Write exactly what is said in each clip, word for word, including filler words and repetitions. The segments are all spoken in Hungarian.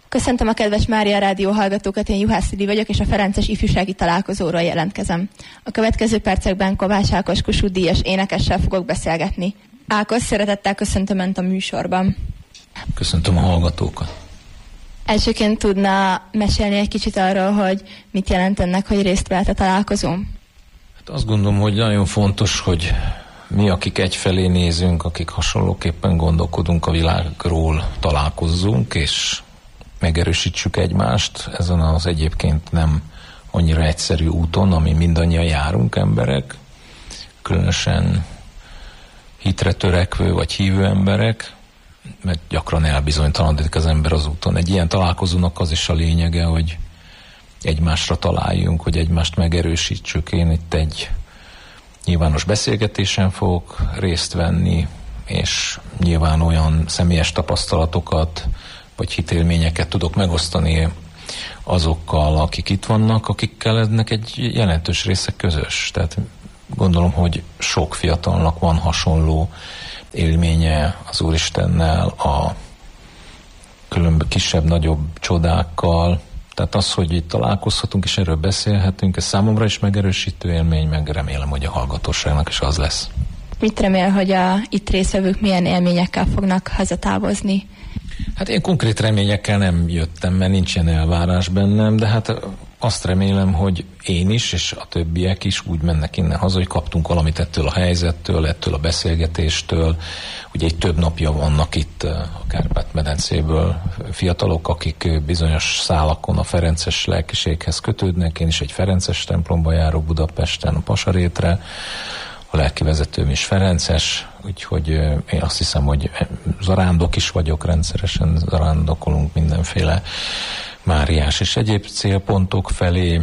Köszöntöm a kedves Mária Rádió hallgatókat, én Juhász Lili vagyok, és a Ferences ifjúsági találkozóról jelentkezem. A következő percekben Kovács Ákos Kossuth díjas énekessel fogok beszélgetni. Ákos, szeretettel köszöntöm Önt a műsorban. Köszöntöm a hallgatókat. Elsőként tudna mesélni egy kicsit arról, hogy mit jelent ennek, hogy részt vehet a találkozón? Hát azt gondolom, hogy nagyon fontos, hogy mi, akik egyfelé nézünk, akik hasonlóképpen gondolkodunk a világról, találkozzunk, és megerősítsük egymást ezen az egyébként nem annyira egyszerű úton, ami mindannyian járunk emberek, különösen hitre törekvő vagy hívő emberek, mert gyakran elbizonytalanodik az ember az úton. Egy ilyen találkozónak az is a lényege, hogy egymásra találjunk, hogy egymást megerősítsük. Én itt egy nyilvános beszélgetésen fogok részt venni, és nyilván olyan személyes tapasztalatokat vagy hitélményeket tudok megosztani azokkal, akik itt vannak, akikkel ennek egy jelentős része közös. Tehát gondolom, hogy sok fiatalnak van hasonló élménye az Úristennel, a különböző kisebb-nagyobb csodákkal. Tehát az, hogy itt találkozhatunk és erről beszélhetünk, ez számomra is megerősítő élmény, meg remélem, hogy a hallgatóságnak is az lesz. Mit remél, hogy a itt résztvevők milyen élményekkel fognak hazatávozni? Hát én konkrét reményekkel nem jöttem, mert nincs ilyen elvárás bennem, de hát azt remélem, hogy én is, és a többiek is úgy mennek innen haza, hogy kaptunk valamit ettől a helyzettől, ettől a beszélgetéstől. Ugye egy több napja vannak itt a Kárpát-medencéből fiatalok, akik bizonyos szálakon a ferences lelkiséghez kötődnek. Én is egy ferences templomba járok Budapesten, a Pasarétre. A lelkivezetőm is ferences, úgyhogy én azt hiszem, hogy zarándok is vagyok, rendszeresen zarándokolunk mindenféle máriás és egyéb célpontok felé.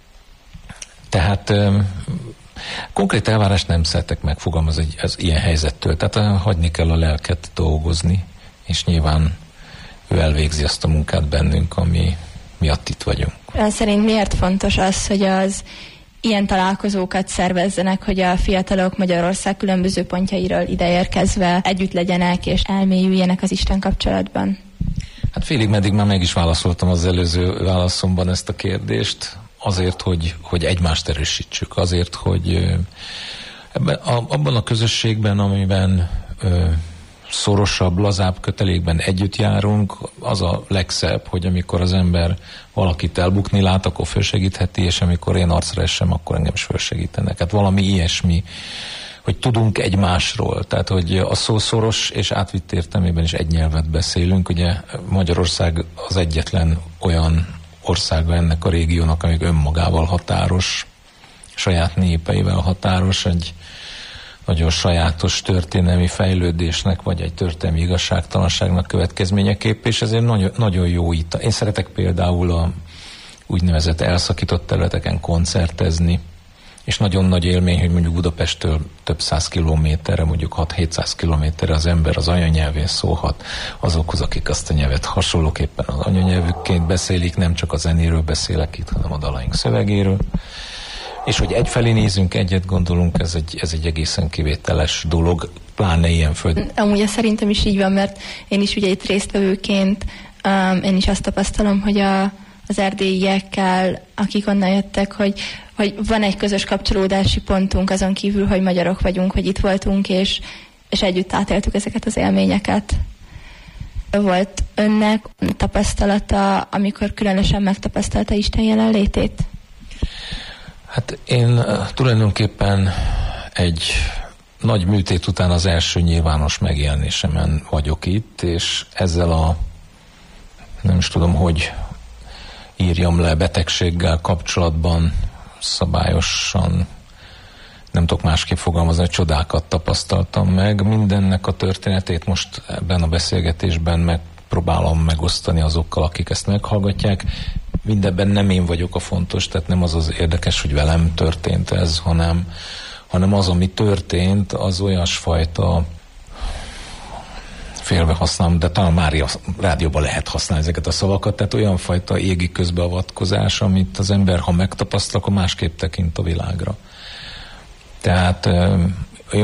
Tehát konkrét elvárást nem szeretek megfogalmazni az ilyen helyzettől. Tehát hagyni kell a lelket dolgozni, és nyilván ő elvégzi azt a munkát bennünk, ami miatt itt vagyunk. Ön szerint miért fontos az, hogy az ilyen találkozókat szervezzenek, hogy a fiatalok Magyarország különböző pontjairól ideérkezve együtt legyenek és elmélyüljenek az Isten kapcsolatban? Hát félig meddig már meg is válaszoltam az előző válaszomban ezt a kérdést. Azért, hogy, hogy egymást erősítsük. Azért, hogy ebben, abban a közösségben, amiben ö, szorosabb, lazább kötelékben együtt járunk, az a legszebb, hogy amikor az ember valakit elbukni lát, akkor fölsegítheti, és amikor én arcra esem, akkor engem is fölsegítenek. Hát valami ilyesmi, hogy tudunk egymásról. Tehát, hogy a szó szoros és átvitt értelmében is egy nyelvet beszélünk. Ugye Magyarország az egyetlen olyan országa ennek a régiónak, amíg önmagával határos, saját népeivel határos, egy nagyon sajátos történelmi fejlődésnek, vagy egy történelmi igazságtalanságnak következményeképp, és ezért nagyon, nagyon jó itt. Én szeretek például a úgynevezett elszakított területeken koncertezni, és nagyon nagy élmény, hogy mondjuk Budapesttől több száz kilométerre, mondjuk hat-hétszáz kilométerre az ember az anyanyelvén szólhat azokhoz, akik azt a nyelvet hasonlóképpen az anyanyelvükként beszélik, nem csak a zenéről beszélek itt, hanem a dalaink szövegéről. És hogy egyfelé nézünk, egyet gondolunk, ez egy, ez egy egészen kivételes dolog, pláne ilyen föld. Amúgy ez szerintem is így van, mert én is ugye itt résztvevőként um, én is azt tapasztalom, hogy a, az erdélyiekkel, akik onnan jöttek, hogy, hogy van egy közös kapcsolódási pontunk azon kívül, hogy magyarok vagyunk, hogy itt voltunk, és, és együtt átéltük ezeket az élményeket. Volt önnek tapasztalata, amikor különösen megtapasztalta Isten jelenlétét? Hát én tulajdonképpen egy nagy műtét után az első nyilvános megjelenésemen vagyok itt, és ezzel a, nem is tudom, hogy írjam le, betegséggel kapcsolatban szabályosan, nem tudok másképp fogalmazni, hogy csodákat tapasztaltam meg. Mindennek a történetét most ebben a beszélgetésben megpróbálom megosztani azokkal, akik ezt meghallgatják. Mindebben nem én vagyok a fontos, tehát nem az az érdekes, hogy velem történt ez, hanem, hanem az, ami történt, az olyasfajta, félve használom, de talán már a rádióban lehet használni ezeket a szavakat, tehát olyan fajta égi közbeavatkozás, amit az ember, ha megtapasztal, akkor másképp tekint a világra. Tehát ö,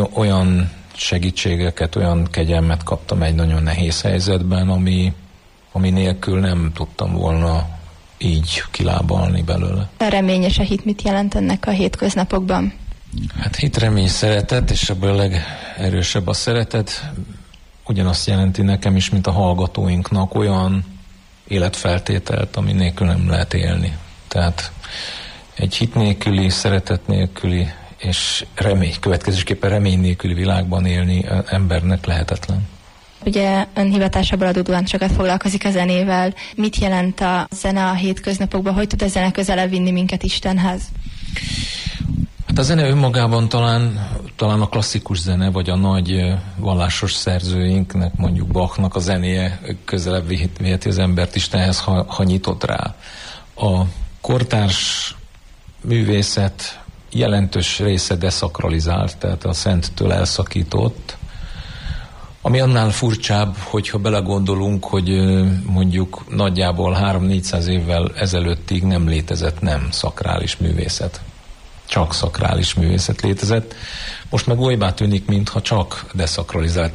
olyan segítségeket, olyan kegyelmet kaptam egy nagyon nehéz helyzetben, ami ami nélkül nem tudtam volna így kilábalni belőle. A reményes a hit mit jelent ennek a hétköznapokban? Hát hit, remény, szeretet, és ebből a legerősebb a szeretet. Ugyanazt jelenti nekem is, mint a hallgatóinknak, olyan életfeltételt, ami nélkül nem lehet élni. Tehát egy hit nélküli, szeretet nélküli és remény, következésképpen remény nélküli világban élni embernek lehetetlen. Ugye ön hivatásából adódóan sokat foglalkozik a zenével. Mit jelent a zene a hétköznapokban? Hogy tud a zene közelebb vinni minket Istenhez? Hát a zene önmagában talán, talán a klasszikus zene, vagy a nagy vallásos szerzőinknek, mondjuk Bachnak a zenéje közelebb viheti az embert Istenhez, ha, ha nyitott rá. A kortárs művészet jelentős része deszakralizált, tehát a szenttől elszakított, ami annál furcsább, hogyha belegondolunk, hogy mondjuk nagyjából három-négyszáz évvel ezelőttig nem létezett nem szakrális művészet. Csak szakrális művészet létezett. Most meg olybá tűnik, mintha csak deszakralizált